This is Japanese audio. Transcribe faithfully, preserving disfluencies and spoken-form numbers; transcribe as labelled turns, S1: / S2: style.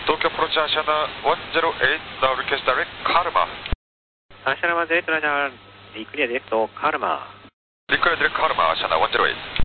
S1: 東京アプローチアシャナいちゼロはちダブルキャスダイレクトカルマ。
S2: アシャナいちゼロはちダブルクリアディレクトカルマ。
S1: リクリアディレクトカルマアシャナいちゼロはち。